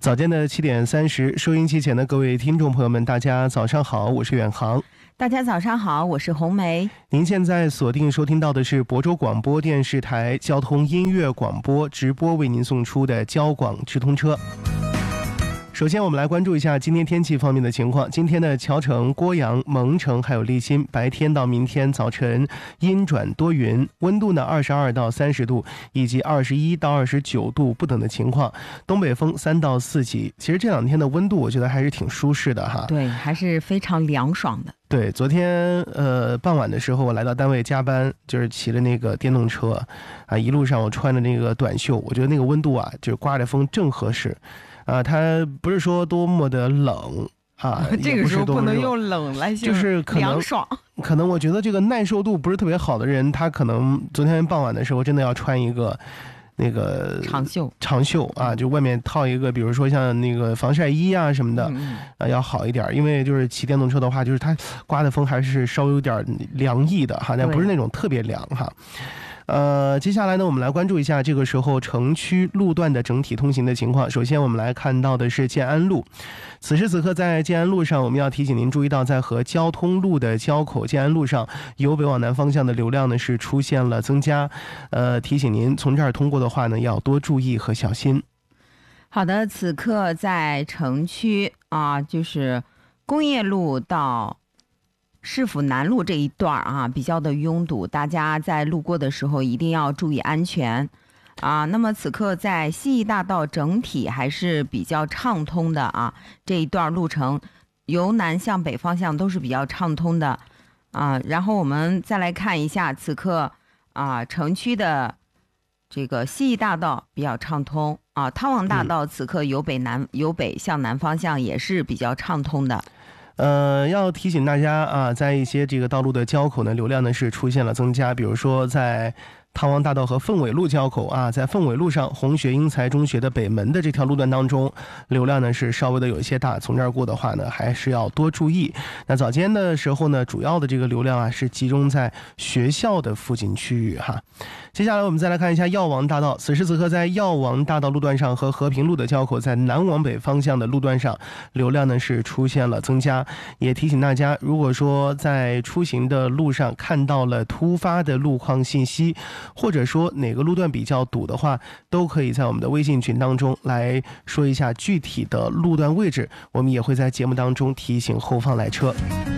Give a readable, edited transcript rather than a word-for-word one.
早间的7点30，收音机前的各位听众朋友们，大家早上好，我是远航。 大家早上好，我是红梅。 您现在锁定收听到的是亳州广播电视台交通音乐广播直播为您送出的交广直通车。首先我们来关注一下今天天气方面的情况。今天的谯城、郭阳、蒙城还有利辛，白天到明天早晨阴转多云，温度呢22到30度，以及21到29度不等的情况，东北风3到4级。其实这两天的温度我觉得还是挺舒适的哈。 对，还是非常凉爽的。 对，昨天傍晚的时候我来到单位加班，就是骑了那个电动车啊，一路上我穿着那个短袖，我觉得那个温度啊，就是刮着风正合适。它不是说多么的冷啊， 这个时候不能用冷来形容， 就是凉爽。 可能我觉得这个耐受度不是特别好的人，他可能昨天傍晚的时候真的要穿一个那个长袖啊，就外面套一个，比如说像那个防晒衣啊什么的，要好一点。因为就是骑电动车的话，就是它刮的风还是稍微有点凉意的哈，但不是那种特别凉哈。接下来呢，我们来关注一下这个时候城区路段的整体通行的情况。首先我们来看到的是建安路，此时此刻在建安路上，我们要提醒您注意到，在和交通路的交口建安路上，由北往南方向的流量呢是出现了增加，提醒您从这儿通过的话呢要多注意和小心。 好的，此刻在城区啊，就是工业路到市府南路这一段啊，比较的拥堵，大家在路过的时候一定要注意安全啊。那么此刻在西义大道整体还是比较畅通的啊，这一段路程由南向北方向都是比较畅通的啊。然后我们再来看一下此刻啊城区的这个西义大道比较畅通啊，汤王大道此刻由北向南方向也是比较畅通的。 要提醒大家啊，在一些这个道路的交口呢，流量呢是出现了增加，比如说在汤王大道和凤尾路交口啊，在凤尾路上红学英才中学的北门的这条路段当中，流量呢是稍微的有一些大，从这儿过的话呢还是要多注意。那早间的时候呢，主要的这个流量啊是集中在学校的附近区域哈。接下来我们再来看一下药王大道，此时此刻在药王大道路段上和和平路的交口，在南往北方向的路段上，流量呢是出现了增加。也提醒大家，如果说在出行的路上看到了突发的路况信息，或者说哪个路段比较堵的话，都可以在我们的微信群当中来说一下具体的路段位置，我们也会在节目当中提醒后方来车。